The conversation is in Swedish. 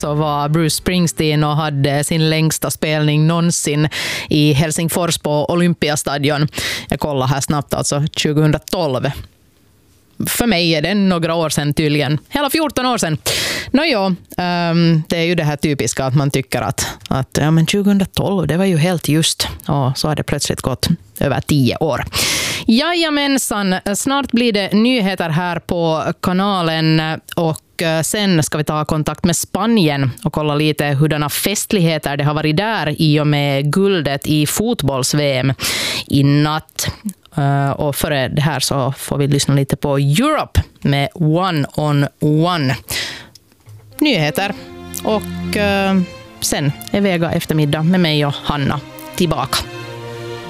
så var Bruce Springsteen och hade sin längsta spelning någonsin i Helsingfors på Olympiastadion. Jag kollar här snabbt, alltså 2012. För mig är det några år sedan tydligen. Hela 14 år sedan. Det är ju det här typiska att man tycker att ja, men 2012, det var ju helt just. Och så har det plötsligt gått över 10 år. Jajamensan, snart blir det nyheter här på kanalen och sen ska vi ta kontakt med Spanien och kolla lite hurdana festligheter det har varit där i och med guldet i fotbolls-VM i natt. Och före det här så får vi lyssna lite på Europe med One on One. Nyheter och sen är Vega eftermiddag med mig och Hanna tillbaka.